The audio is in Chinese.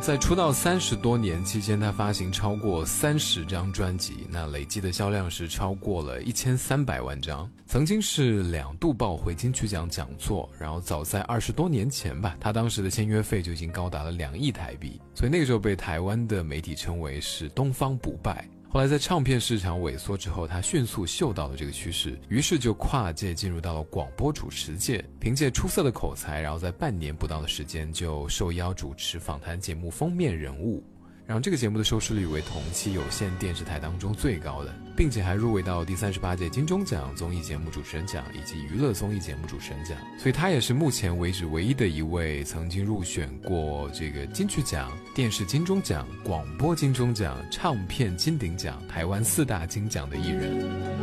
在出道30多年期间，他发行超过30张专辑，那累计的销量是超过了1300万张，曾经是2度抱回金曲奖讲座，然后早在20多年前吧，他当时的签约费就已经高达了2亿台币，所以那个时候被台湾的媒体称为是东方不败。后来在唱片市场萎缩之后，他迅速嗅到了这个趋势，于是就跨界进入到了广播主持界，凭借出色的口才，然后在半年不到的时间就受邀主持访谈节目封面人物，然后这个节目的收视率为同期有线电视台当中最高的，并且还入围到第38届金钟奖综艺节目主持人奖以及娱乐综艺节目主持人奖，所以他也是目前为止唯一的一位曾经入选过这个金曲奖、电视金钟奖、广播金钟奖、唱片金鼎奖、台湾4大金奖的艺人。